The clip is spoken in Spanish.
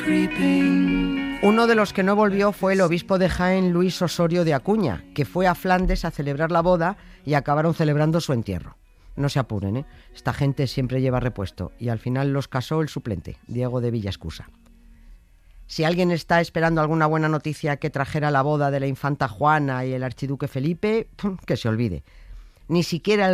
Uno de los que no volvió fue el obispo de Jaén, Luis Osorio de Acuña, que fue a Flandes a celebrar la boda y acabaron celebrando su entierro. No se apuren, ¿eh? Esta gente siempre lleva repuesto y al final los casó el suplente, Diego de Villascusa. Si alguien está esperando alguna buena noticia que trajera la boda de la infanta Juana y el archiduque Felipe, que se olvide. Ni siquiera el